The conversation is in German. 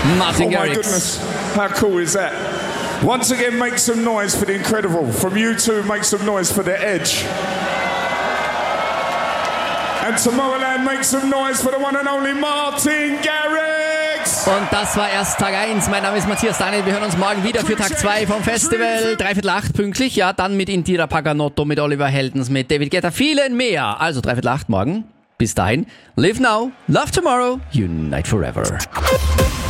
Martin Oh my Garrix. goodness, how cool is that? Once again, make some noise for the Incredible. From you two, make some noise for The Edge. And Tomorrowland, make some noise for the one and only Martin Garrix. Und das war erst Tag 1. Mein Name ist Matthias Daniel. Wir hören uns morgen wieder für Tag 2 vom Festival. 7:45 pünktlich. Ja, dann mit Indira Paganotto, mit Oliver Heldens, mit David Guetta, vielen mehr. Also 7:45 morgen. Bis dahin. Live now, love tomorrow, unite forever.